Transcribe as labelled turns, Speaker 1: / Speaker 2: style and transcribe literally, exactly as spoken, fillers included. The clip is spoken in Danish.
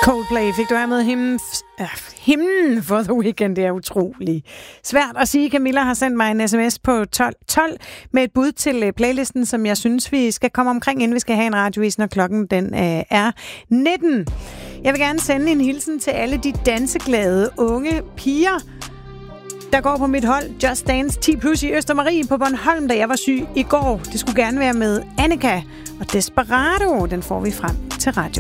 Speaker 1: Coldplay fik du her med himlen, øh, himlen for The Weeknd. Det er utroligt svært at sige. Camilla har sendt mig en sms på tolv tolv med et bud til playlisten, som jeg synes, vi skal komme omkring, inden vi skal have en radiovis, når klokken den øh, er nitten. Jeg vil gerne sende en hilsen til alle de danseglade unge piger, der går på mit hold Just Dance ti plus i Østermarie på Bornholm, da jeg var syg i går. Det skulle gerne være med Annika og Desperado. Den får vi frem til radio.